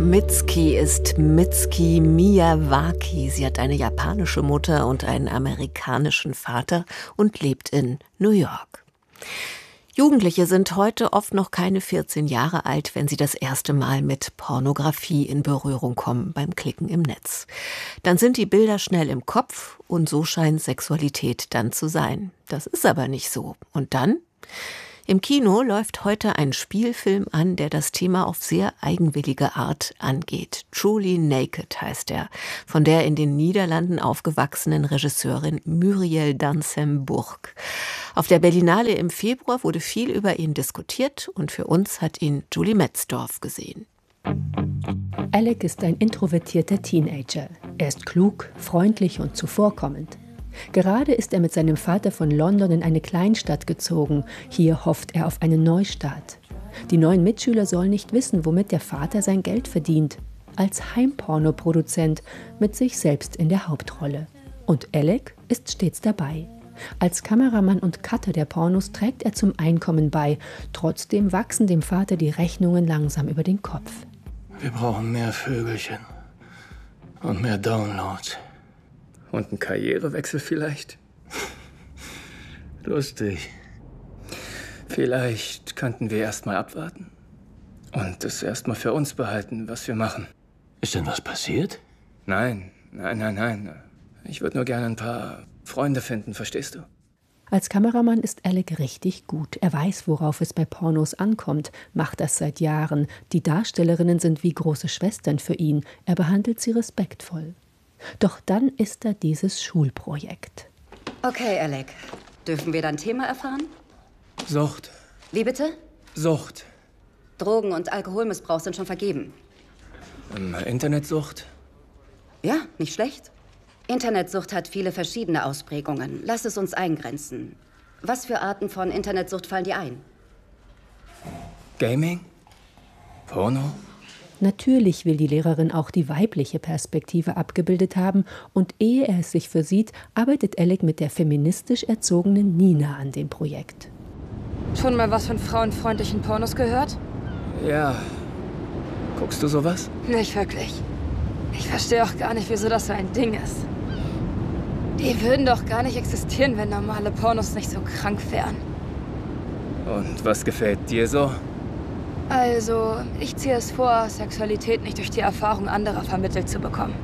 Mitski ist Mitsuki Miyawaki. Sie hat eine japanische Mutter und einen amerikanischen Vater und lebt in New York. Jugendliche sind heute oft noch keine 14 Jahre alt, wenn sie das erste Mal mit Pornografie in Berührung kommen beim Klicken im Netz. Dann sind die Bilder schnell im Kopf und so scheint Sexualität dann zu sein. Das ist aber nicht so. Und dann? Im Kino läuft heute ein Spielfilm an, der das Thema auf sehr eigenwillige Art angeht. Truly Naked heißt er, von der in den Niederlanden aufgewachsenen Regisseurin Muriel Dancem-Burg. Auf der Berlinale im Februar wurde viel über ihn diskutiert und für uns hat ihn Julie Metzdorf gesehen. Alec ist ein introvertierter Teenager. Er ist klug, freundlich und zuvorkommend. Gerade ist er mit seinem Vater von London in eine Kleinstadt gezogen. Hier hofft er auf einen Neustart. Die neuen Mitschüler sollen nicht wissen, womit der Vater sein Geld verdient. Als Heimpornoproduzent mit sich selbst in der Hauptrolle. Und Alec ist stets dabei. Als Kameramann und Cutter der Pornos trägt er zum Einkommen bei. Trotzdem wachsen dem Vater die Rechnungen langsam über den Kopf. Wir brauchen mehr Vögelchen und mehr Downloads. Und einen Karrierewechsel vielleicht? Lustig. Vielleicht könnten wir erst mal abwarten und es erst mal für uns behalten, was wir machen. Ist denn was passiert? Nein. Ich würde nur gerne ein paar Freunde finden, verstehst du? Als Kameramann ist Alec richtig gut. Er weiß, worauf es bei Pornos ankommt, macht das seit Jahren. Die Darstellerinnen sind wie große Schwestern für ihn. Er behandelt sie respektvoll. Doch dann ist da dieses Schulprojekt. Okay, Alec. Dürfen wir dein Thema erfahren? Sucht. Wie bitte? Sucht. Drogen- und Alkoholmissbrauch sind schon vergeben. Internetsucht? Ja, nicht schlecht. Internetsucht hat viele verschiedene Ausprägungen. Lass es uns eingrenzen. Was für Arten von Internetsucht fallen dir ein? Gaming? Porno? Natürlich will die Lehrerin auch die weibliche Perspektive abgebildet haben und ehe er es sich versieht, arbeitet Alec mit der feministisch erzogenen Nina an dem Projekt. Schon mal was von frauenfreundlichen Pornos gehört? Ja. Guckst du sowas? Nicht wirklich. Ich verstehe auch gar nicht, wieso das so ein Ding ist. Die würden doch gar nicht existieren, wenn normale Pornos nicht so krank wären. Und was gefällt dir so? Also, ich ziehe es vor, Sexualität nicht durch die Erfahrung anderer vermittelt zu bekommen.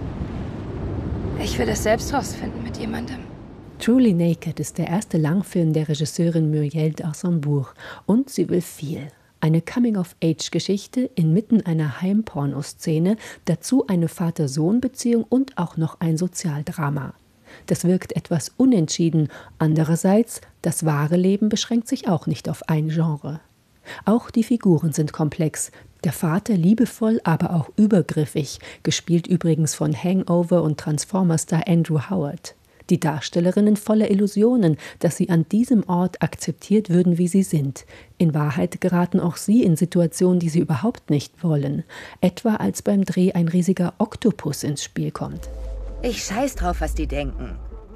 Ich will es selbst rausfinden mit jemandem. Truly Naked ist der erste Langfilm der Regisseurin Muriel Dancem-Burg und sie will viel. Eine Coming-of-Age-Geschichte inmitten einer Heimpornoszene, dazu eine Vater-Sohn-Beziehung und auch noch ein Sozialdrama. Das wirkt etwas unentschieden. Andererseits, das wahre Leben beschränkt sich auch nicht auf ein Genre. Auch die Figuren sind komplex. Der Vater liebevoll, aber auch übergriffig, gespielt übrigens von Hangover- und Transformer-Star Andrew Howard. Die Darstellerinnen voller Illusionen, dass sie an diesem Ort akzeptiert würden, wie sie sind. In Wahrheit geraten auch sie in Situationen, die sie überhaupt nicht wollen. Etwa als beim Dreh ein riesiger Oktopus ins Spiel kommt. Ich scheiß drauf, was die denken.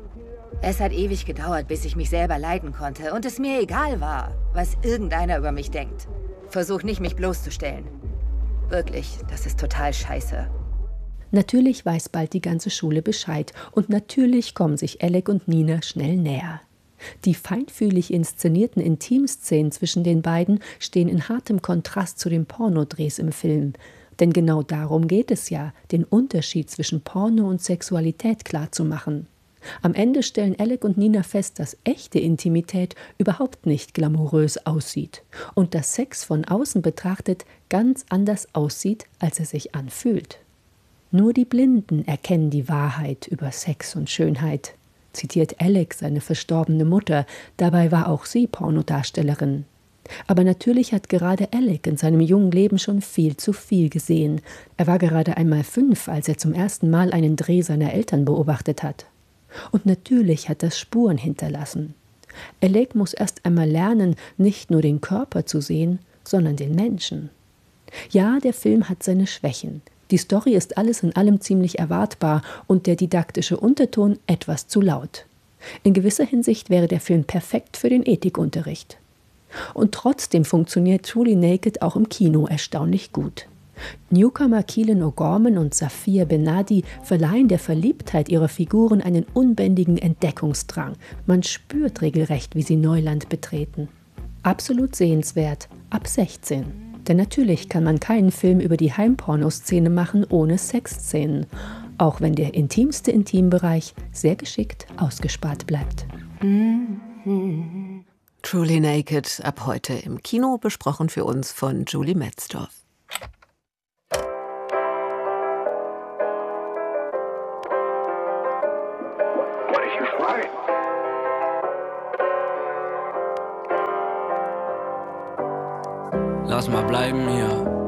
Es hat ewig gedauert, bis ich mich selber leiden konnte und es mir egal war, was irgendeiner über mich denkt. Versuch nicht, mich bloßzustellen. Wirklich, das ist total scheiße. Natürlich weiß bald die ganze Schule Bescheid und natürlich kommen sich Alec und Nina schnell näher. Die feinfühlig inszenierten Intimszenen zwischen den beiden stehen in hartem Kontrast zu den Pornodrehs im Film. Denn genau darum geht es ja, den Unterschied zwischen Porno und Sexualität klarzumachen. Am Ende stellen Alec und Nina fest, dass echte Intimität überhaupt nicht glamourös aussieht und dass Sex von außen betrachtet ganz anders aussieht, als er sich anfühlt. Nur die Blinden erkennen die Wahrheit über Sex und Schönheit, zitiert Alec seine verstorbene Mutter, dabei war auch sie Pornodarstellerin. Aber natürlich hat gerade Alec in seinem jungen Leben schon viel zu viel gesehen. Er war gerade einmal 5, als er zum ersten Mal einen Dreh seiner Eltern beobachtet hat. Und natürlich hat das Spuren hinterlassen. Alec muss erst einmal lernen, nicht nur den Körper zu sehen, sondern den Menschen. Ja, der Film hat seine Schwächen. Die Story ist alles in allem ziemlich erwartbar und der didaktische Unterton etwas zu laut. In gewisser Hinsicht wäre der Film perfekt für den Ethikunterricht. Und trotzdem funktioniert Truly Naked auch im Kino erstaunlich gut. Newcomer Keelan O'Gorman und Safia Benadi verleihen der Verliebtheit ihrer Figuren einen unbändigen Entdeckungsdrang. Man spürt regelrecht, wie sie Neuland betreten. Absolut sehenswert, ab 16. Denn natürlich kann man keinen Film über die Heimpornoszene machen ohne Sexszenen, auch wenn der intimste Intimbereich sehr geschickt ausgespart bleibt. Truly Naked, ab heute im Kino, besprochen für uns von Julie Metzdorf. Lass mal bleiben hier.